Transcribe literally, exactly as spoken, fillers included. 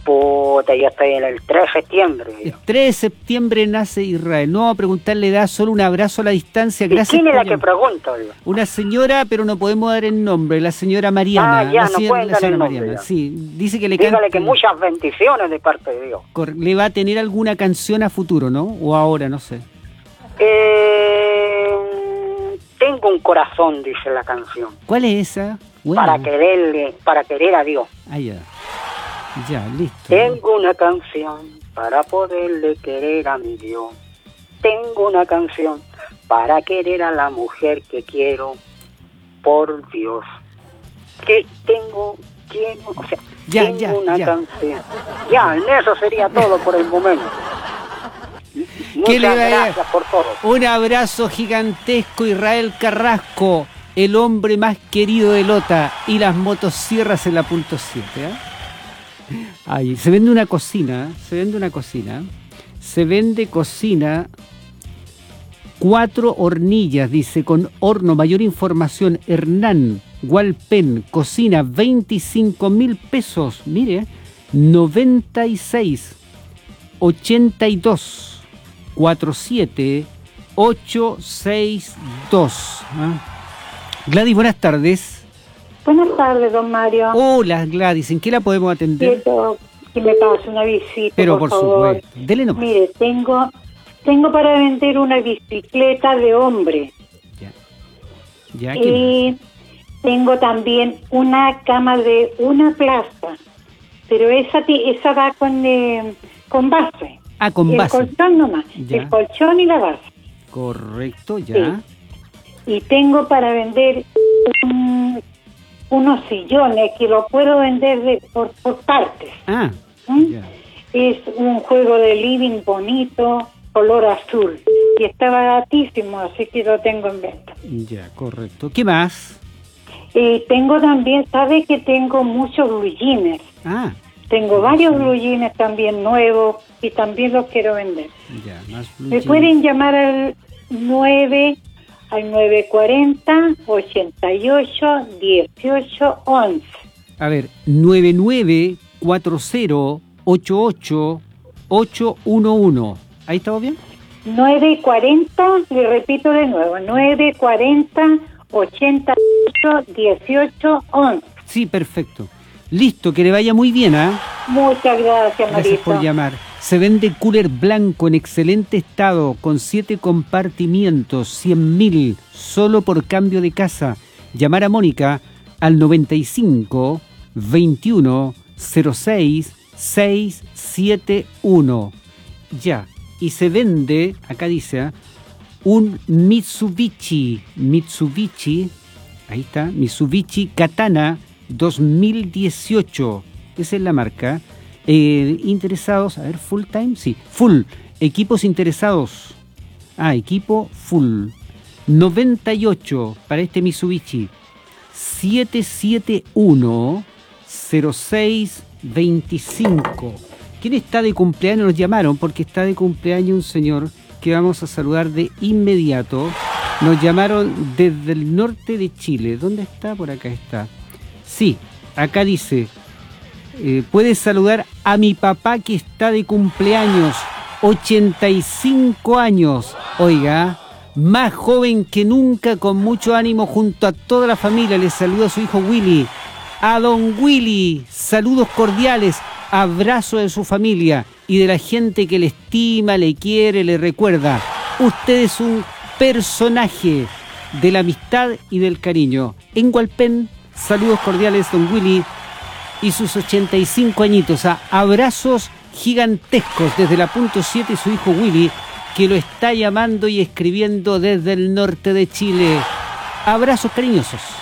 Puta, yo estoy en el tres de septiembre. El tres de septiembre nace Israel. No vamos a preguntarle edad, solo un abrazo a la distancia. Gracias. ¿Quién es la que llamar. pregunto? Digo? Una señora, pero no podemos dar el nombre, la señora Mariana. Ah, ya, la no señora, pueden la dar señora el nombre, Mariana. ya. Sí, dice que le Dígale cante, que muchas bendiciones de parte de Dios. le va a tener alguna canción a futuro, ¿no? O ahora, no sé. Eh, tengo un corazón, dice la canción. ¿Cuál es esa? Bueno. Para quererle, para querer a Dios. Ah, ya. Ya, listo. Tengo una canción para poderle querer a mi Dios. Tengo una canción para querer a la mujer que quiero. Por Dios. Que tengo, quiero, o sea, Ya, tengo ya, una ya. canción. Ya, eso sería todo por el momento. ¿Qué le Muchas da- gracias por todo. Un abrazo gigantesco, Israel Carrasco, el hombre más querido de Lota, y las motosierras en la punto siete. ¿eh? Ay, se vende una cocina, se vende una cocina, se vende cocina, cuatro hornillas, dice, con horno, mayor información, Hernán, Hualpén, cocina, veinticinco mil pesos, mire, noventa y seis, ochenta y dos, cuarenta y siete, ochocientos sesenta y dos. ¿eh? Gladys, buenas tardes. Buenas tardes, don Mario. Hola, Gladys, ¿en qué la podemos atender? Quiero que me pase una visita, Pero por, por favor. supuesto, dele nomás. Mire, tengo tengo para vender una bicicleta de hombre. Ya, ya, ¿qué Y tengo también una cama de una plaza, pero esa ti- esa va con eh, con base. más? Ah, con el base. colchón nomás, Ya. el colchón y la base. Correcto, ya. Y tengo para vender un- unos sillones que lo puedo vender de, por, por partes. Ah, ¿Mm? ya. Es un juego de living bonito, color azul. Y está baratísimo, así que lo tengo en venta. Ya, correcto. ¿Qué más? Y tengo también, sabe que tengo muchos blue jeans. Ah, Tengo varios blue jeans también nuevos y también los quiero vender. ya, más Me blue jeans. pueden llamar al nueve al nueve cuarenta, ochenta y ocho, dieciocho, once. A ver, nueve nueve cuatro cero ocho ocho ocho uno uno. ¿Ahí estamos bien? nueve cuarenta, le repito de nuevo, nueve cuarenta, ochenta y ocho, dieciocho, once. Sí, perfecto. Listo, que le vaya muy bien, ¿ah? Muchas gracias, Gracias Marito. por llamar. Se vende cooler blanco en excelente estado, con siete compartimientos, cien mil, solo por cambio de casa. Llamar a Mónica al noventa y cinco, veintiuno, cero seis, seiscientos setenta y uno. Ya, y se vende, acá dice, ¿ah? un Mitsubishi, Mitsubishi, ahí está, Mitsubishi Katana dos mil dieciocho, esa es la marca. Eh, interesados, a ver, full time, sí, full, equipos interesados, ah, equipo full, noventa y ocho para este Mitsubishi, siete siete uno, cero seis veinticinco. ¿Quién está de cumpleaños? Nos llamaron porque está de cumpleaños un señor que vamos a saludar de inmediato. Nos llamaron desde el norte de Chile. ¿Dónde está? Por acá está. Sí, acá dice, eh, puedes saludar a mi papá que está de cumpleaños, ochenta y cinco años. Oiga, más joven que nunca, con mucho ánimo junto a toda la familia. Les saluda a su hijo Willy. A don Willy, saludos cordiales, abrazo de su familia y de la gente que le estima, le quiere, le recuerda. Usted es un personaje de la amistad y del cariño. En Hualpén, saludos cordiales, don Willy y sus ochenta y cinco añitos. A abrazos gigantescos desde la punto siete y su hijo Willy, que lo está llamando y escribiendo desde el norte de Chile. Abrazos cariñosos.